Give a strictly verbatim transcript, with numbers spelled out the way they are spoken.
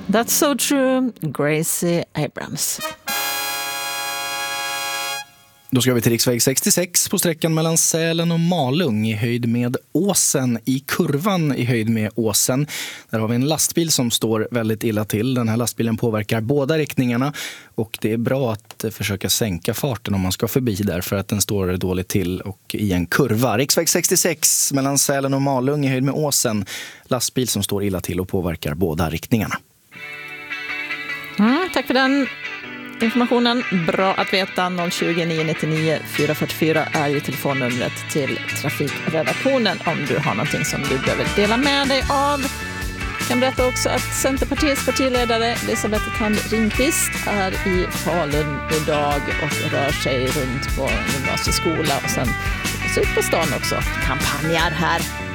That's so true, Gracie Abrams. Då ska vi till riksväg sextiosex på sträckan mellan Sälen och Malung i höjd med Åsen, i kurvan i höjd med Åsen. Där har vi en lastbil som står väldigt illa till. Den här lastbilen påverkar båda riktningarna och det är bra att försöka sänka farten om man ska förbi där för att den står dåligt till och i en kurva. Riksväg sextiosex mellan Sälen och Malung i höjd med Åsen. Lastbil som står illa till och påverkar båda riktningarna. Mm, tack för den informationen. Bra att veta. noll tjugo, nio nittionio, fyra fyrtiofyra är ju telefonnumret till trafikredaktionen om du har någonting som du behöver dela med dig av. Jag kan berätta också att Centerpartiets partiledare Elisabeth Thand Ringqvist är i Falun idag och rör sig runt på en gymnasieskola och sen ut på stan också. Kampanjar här.